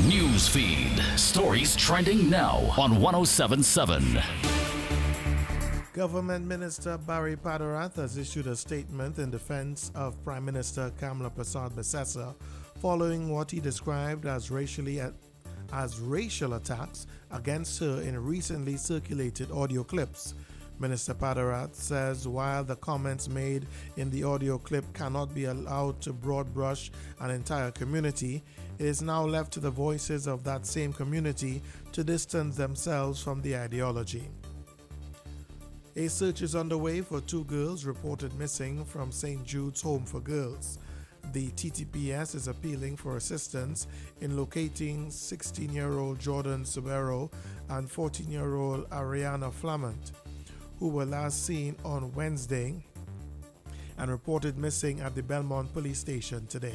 News feed. Stories trending now on 1077. Government Minister Barry Padarath has issued a statement in defense of Prime Minister Kamla Persad-Bissessar following what he described as racial attacks against her in recently circulated audio clips. Minister Padarath says while the comments made in the audio clip cannot be allowed to broad brush an entire community, it is now left to the voices of that same community to distance themselves from the ideology. A search is underway for two girls reported missing from St. Jude's Home for Girls. The TTPS is appealing for assistance in locating 16-year-old Jordan Subero and 14-year-old Ariana Flamant, who were last seen on Wednesday and reported missing at the Belmont Police Station today.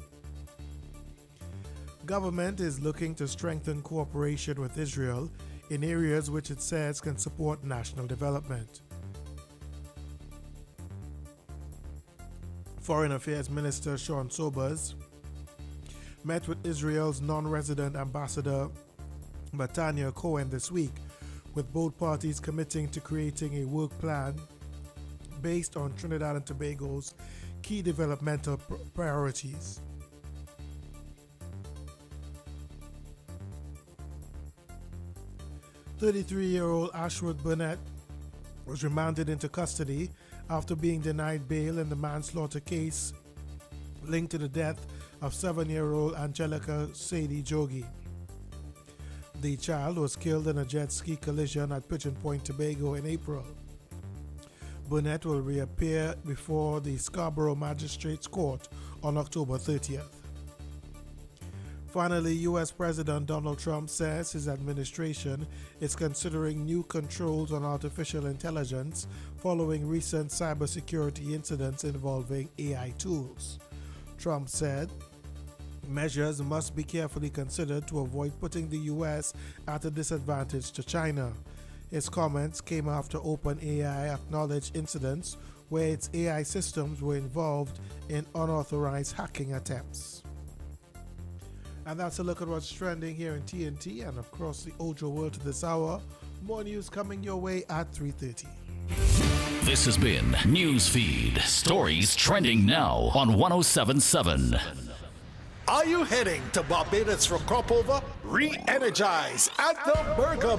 Government is looking to strengthen cooperation with Israel in areas which it says can support national development. Foreign Affairs Minister Sean Sobers met with Israel's non-resident ambassador Matanya Cohen this week, with both parties committing to creating a work plan based on Trinidad and Tobago's key developmental priorities. "33-year-old Ashwood Burnett was remanded into custody after being denied bail in the manslaughter case linked to the death of 7-year-old Angelica Sadie Jogi. The child was killed in a jet ski collision at Pigeon Point, Tobago in April. Burnett will reappear before the Scarborough Magistrates Court on October 30th. Finally, U.S. President Donald Trump says his administration is considering new controls on artificial intelligence following recent cybersecurity incidents involving AI tools. Trump said measures must be carefully considered to avoid putting the U.S. at a disadvantage to China. His comments came after OpenAI acknowledged incidents where its AI systems were involved in unauthorized hacking attempts. And that's a look at what's trending here in TNT and across the Ojo world to this hour. More news coming your way at 3:30. This has been Newsfeed. Stories trending now on 1077. Are you heading to Barbados for crop over? Re-energize at the Burger